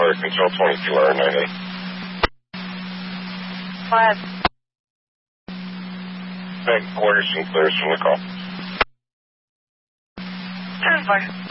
Fire Control 22R98. What? Bank quarters and clears from the call. 10-4.